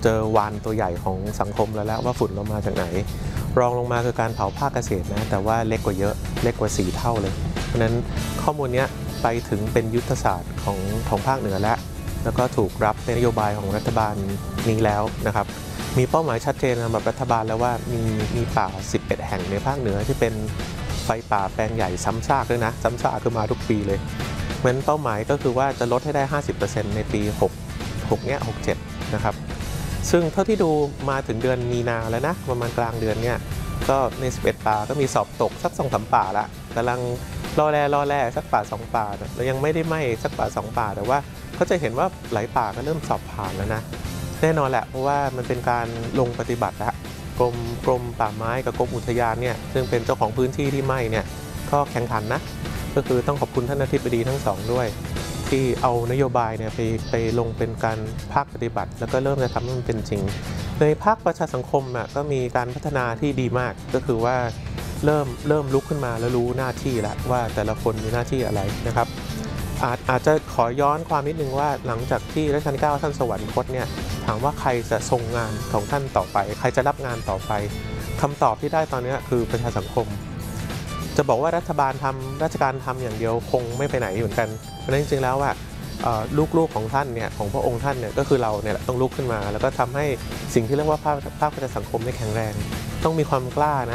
เจอวานตัวใหญ่ของสังคมแล้วว่าฝุ่นเรามาจากไหนรองลงมาคือการเผาภาคเกษตรนะแต่ว่าเล็กกว่าเยอะเล็กกว่า4 เท่าเลยเพราะฉะนั้นข้อมูลนี้ไปถึงเป็นยุทธศาสตร์ของภาคเหนือแล้วก็ถูกรับเป็นนโยบายของรัฐบาลนี้แล้วนะครับมีเป้าหมายชัดเจนสำหรับรัฐบาลแล้วว่ามีป่า11 แห่งในภาคเหนือที่เป็นไฟป่าแปลงใหญ่ซ้ำซากด้วยนะซ้ำซากคือมาทุกปีเลยเพราะฉะนั้นเป้าหมายก็คือว่าจะลดให้ได้ 50% ในปี6เนี่ย67นะครับซึ่งเท่าที่ดูมาถึงเดือนมีนาแล้วนะประมาณกลางเดือนเนี่ยก็ใน11 ป่าก็มีสอบตกสัก 2-3 ป่าละกำลังรอแร่สักป่า2 ป่าแล้วยังไม่ได้ไหม้สักป่า2 ป่าแต่ว่าเขาจะเห็นว่าหลายป่าก็เริ่มสอบผ่านแล้วนะแน่นอนแหละเพราะว่ามันเป็นการลงปฏิบัติแล้วกรมป่าไม้กับกรมอุทยานเนี่ยซึ่งเป็นเจ้าของพื้นที่ที่ไหม้เนี่ยก็แข่งขันนะก็คือต้องขอบคุณท่านอธิบดีทั้งสองด้วยที่เอานโยบายเนี่ยไปลงเป็นการภาคปฏิบัติแล้วก็เริ่มจะทำให้มันเป็นจริงในภาคประชาสังคมก็มีการพัฒนาที่ดีมากก็คือว่าเริ่มลุกขึ้นมาแล้วรู้หน้าที่แล้วว่าแต่ละคนมีหน้าที่อะไรนะครับอาจจะขอย้อนความนิดนึงว่าหลังจากที่รัชกาลที่ 9ท่านสวรรคตเนี่ยถามว่าใครจะทรงงานของท่านต่อไปใครจะรับงานต่อไปคำตอบที่ได้ตอนนี้คือประชาสังคมจะบอกว่ารัฐบาลทำราชการทำอย่างเดียวคงไม่ไปไหนเหมือนกันเพราะฉะนั้นจริงๆแล้วว่าลูกๆของท่านเนี่ยของพระองค์ท่านเนี่ยก็คือเราเนี่ยต้องลุกขึ้นมาแล้วก็ทำให้สิ่งที่เรียกว่าภาคประชาสังคมได้แข็งแรงต้องมีความกล้านะ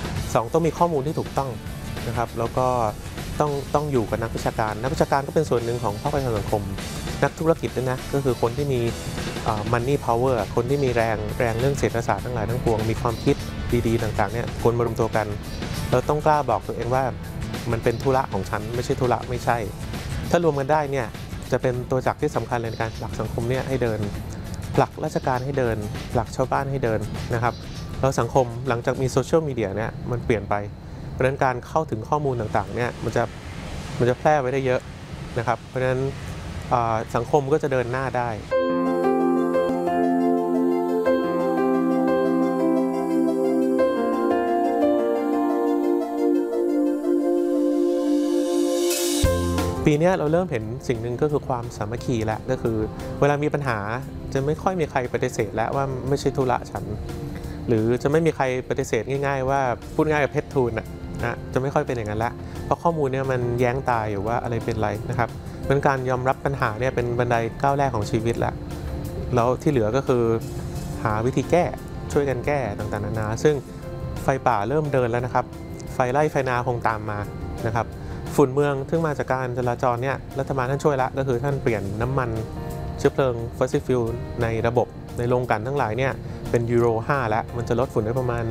2ต้องมีข้อมูลที่ถูกต้องนะครับแล้วก็ต้องอยู่กับนักวิชาการก็เป็นส่วนหนึ่งของภาคประชาสังคมนักธุรกิจด้วยนะก็คือคนที่มีmoney power คนที่มีแรงเรื่องเศรษฐศาสตร์ทั้งหลายทั้งปวงมีความคิดดีๆต่างๆเนี่ยควรมารวมตัวกันเราต้องกล้าบอกตัวเองว่ามันเป็นธุระของฉันไม่ใช่ธุระไม่ใช่ถ้ารวมกันได้เนี่ยจะเป็นตัวจักรที่สำคัญในการผลักสังคมเนี่ยให้เดินผลักราชการให้เดินผลักชาวบ้านให้เดินนะครับแล้วสังคมหลังจากมีโซเชียลมีเดียเนี่ยมันเปลี่ยนไปเพราะฉะนั้นการเข้าถึงข้อมูลต่างๆเนี่ยมันจะแพร่ไว้ได้เยอะนะครับเพราะฉะนั้นสังคมก็จะเดินหน้าได้ปีนี้เราเริ่มเห็นสิ่งหนึ่งก็คือความสามัคคีแล้วก็คือเวลามีปัญหาจะไม่ค่อยมีใครปฏิเสธแล้วว่าไม่ใช่ธุระฉันหรือจะไม่มีใครปฏิเสธง่ายๆว่าพูดง่ายกับเพชรทูลนะจะไม่ค่อยเป็นอย่างนั้นละเพราะข้อมูลเนี่ยมันแย้งตายอยู่ว่าอะไรเป็นไรนะครับเป็นการยอมรับปัญหาเนี่ยเป็นบันไดก้าวแรกของชีวิตแล้วที่เหลือก็คือหาวิธีแก้ช่วยกันแก้ต่างๆนานาซึ่งไฟป่าเริ่มเดินแล้วนะครับไฟไล่ไฟนาคงตามมานะครับฝุ่นเมืองซึ่งมาจากการจราจรเนี่ยรัฐบาลท่านช่วยละก็คือท่านเปลี่ยนน้ำมันเชื้อเพลิงฟอสซิลฟิวในระบบในโรงกลั่นทั้งหลายเนี่ยเป็นยูโร 5แล้วมันจะลดฝุ่นได้ประมาณ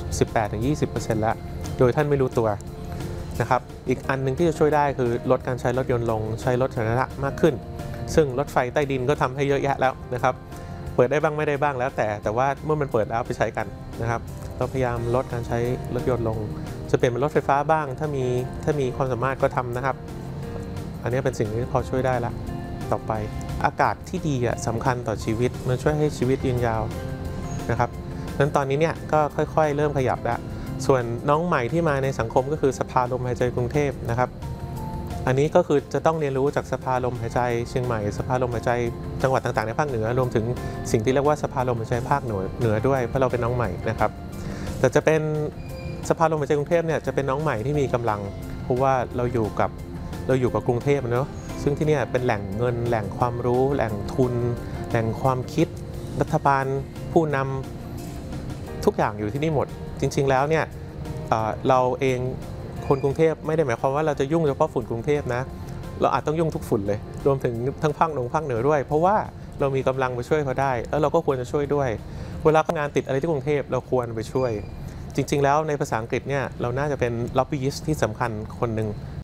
18-20% แล้วโดยท่านไม่รู้ตัวนะครับอีกอันนึงที่จะช่วยได้คือลดการใช้รถยนต์ลงใช้รถสาธารณะมากขึ้นซึ่งรถไฟใต้ดินก็ทำให้เยอะแยะแล้วนะครับเปิดได้บ้างไม่ได้บ้างแล้วแต่ว่าเมื่อมันเปิดแล้วไปใช้กันนะครับเราพยายามลดการใช้รถยนต์ลงจะเปลี่ยนเป็นรถไฟฟ้าบ้างถ้ามีความสามารถก็ทำนะครับอันนี้เป็นสิ่งที่พอช่วยได้ละต่อไปอากาศที่ดีสำคัญต่อชีวิตมันช่วยให้ชีวิตยืนยาวนะครับนั้นตอนนี้เนี่ยก็ค่อยๆเริ่มขยับแล้วส่วนน้องใหม่ที่มาในสังคมก็คือสภาลมหายใจกรุงเทพนะครับอันนี้ก็คือจะต้องเรียนรู้จากสภาลมหายใจเชียงใหม่สภาลมหายใจจังหวัดต่างๆในภาคเหนือรวมถึงสิ่งที่เรียกว่าสภาลมหายใจภาคเหนือด้วยเพราะเราเป็นน้องใหม่นะครับแต่จะเป็นสภาลมหายใจกรุงเทพเนี่ยจะเป็นน้องใหม่ที่มีกำลังเพราะว่าเราอยู่กับกรุงเทพเนอะซึ่งที่นี่เป็นแหล่งเงินแหล่งความรู้แหล่งทุนแหล่งความคิดรัฐบาลผู้นำทุกอย่างอยู่ที่นี่หมดจริงๆแล้วเนี่ยเราเองคนกรุงเทพไม่ได้หมายความว่าเราจะยุ่งเฉพาะฝุ่นกรุงเทพนะเราอาจต้องยุ่งทุกฝุ่นเลยรวมถึงทั้งภาคเหนือด้วยเพราะว่าเรามีกำลังไปช่วยเขาได้แล้วเราก็ควรจะช่วยด้วยเวลางานติดอะไรที่กรุงเทพเราควรไปช่วยจริงๆแล้วในภาษาอังกฤษเนี่ยเราน่าจะเป็น lobbyist ที่สำคัญคนหนึ่ง